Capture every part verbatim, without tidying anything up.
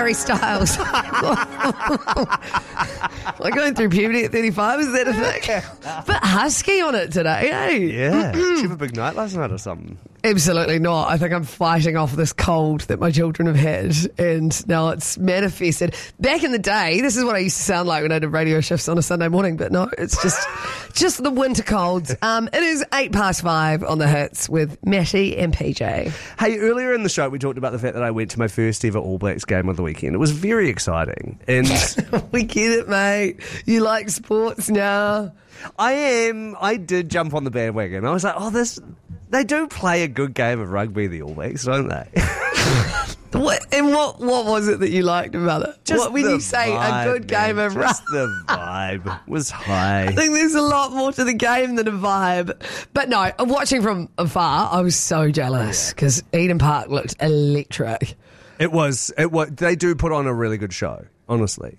Harry Styles. Like going through puberty at thirty-five, is that a thing? But husky on it today, eh? Yeah. Did you have a big night last night or something? Absolutely not. I think I'm fighting off this cold that my children have had, and now it's manifested. Back in the day, this is what I used to sound like when I did radio shifts on a Sunday morning, but no, it's just just the winter colds. Um, it is eight past five on the hits with Matty and P J. Hey, earlier in the show, we talked about the fact that I went to my first ever All Blacks game of the weekend. It was very exciting. And we get it, mate. You like sports now. I am. I did jump on the bandwagon. I was like, oh, this... They do play a good game of rugby, the All Blacks, don't they? What, and what what was it that you liked about it? Just what when the you say vibe, a good game man. of rugby? Just the vibe was high. I think there's a lot more to the game than a vibe. But no, watching from afar, I was so jealous because Eden Park looked electric. It was. It was. They do put on a really good show, honestly.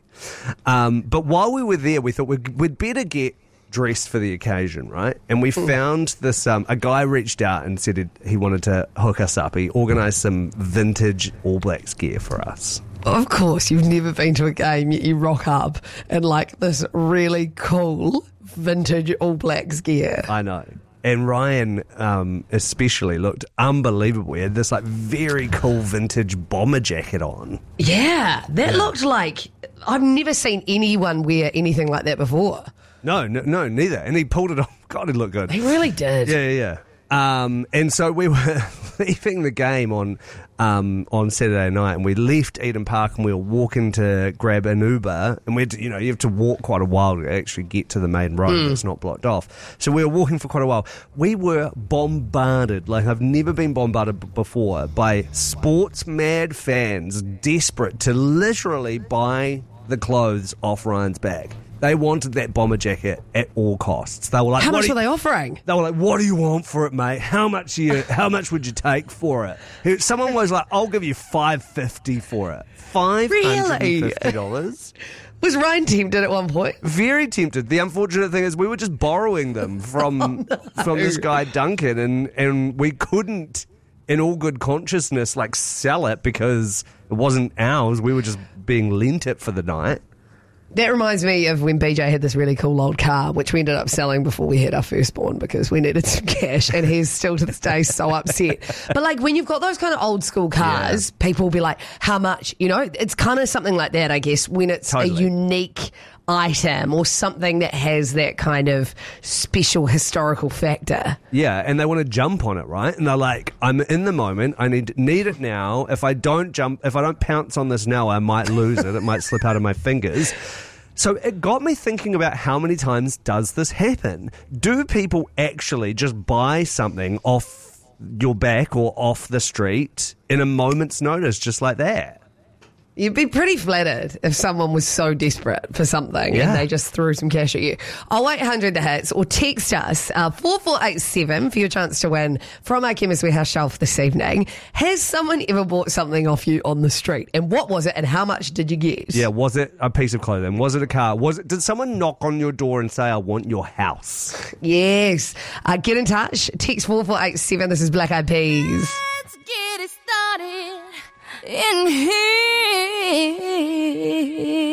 Um, but while we were there, we thought we'd, we'd better get dressed for the occasion, right? And we found this, um, a guy reached out and said he wanted to hook us up. He organised some vintage All Blacks gear for us. Of course, you've never been to a game, yet you rock up in like this really cool vintage All Blacks gear. I know. And Ryan um, especially looked unbelievable. He had this like very cool vintage bomber jacket on. Yeah, that Yeah. looked like... I've never seen anyone wear anything like that before. No, no, no, neither. And he pulled it off. God, it looked good. He really did. Yeah, yeah, yeah. Um, and so we were leaving the game on um, on Saturday night, and we left Eden Park, and we were walking to grab an Uber, and we had to, you know, you have to walk quite a while to actually get to the main road. Mm. It's not blocked off. So we were walking for quite a while. We were bombarded, like I've never been bombarded b- before, by sports mad fans desperate to literally buy the clothes off Ryan's back. They wanted that bomber jacket at all costs. They were like, How what much do were you, they offering? They were like, what do you want for it, mate? How much are you, how much would you take for it? Someone was like, I'll give you five fifty for it. five hundred fifty dollars. Really? Was Ryan tempted at one point? Very tempted. The unfortunate thing is we were just borrowing them from oh, no. from this guy Duncan, and, and we couldn't, in all good consciousness, like sell it because it wasn't ours. We were just being lent it for the night. That reminds me of when B J had this really cool old car, which we ended up selling before we had our firstborn because we needed some cash, and he's still to this day so upset. But like when you've got those kind of old school cars, yeah. people will be like, how much? You know, it's kind of something like that, I guess, when it's totally. a unique item or something that has that kind of special historical factor. Yeah, and they want to jump on it, right? And they're like, I'm in the moment, I need need it now. If I don't jump, if I don't pounce on this now, I might lose it. It might slip out of my fingers. So it got me thinking about how many times does this happen? Do people actually just buy something off your back or off the street in a moment's notice just like that? You'd be pretty flattered if someone was so desperate for something yeah. and they just threw some cash at you. oh eight hundred the hits or text us uh, four four eight seven for your chance to win from our Chemist Warehouse shelf this evening. Has someone ever bought something off you on the street? And what was it and how much did you get? Yeah, was it a piece of clothing? Was it a car? Was it? Did someone knock on your door and say, I want your house? Yes. Uh, get in touch. Text four four eight seven. This is Black Eyed Peas. Let's get it started in here.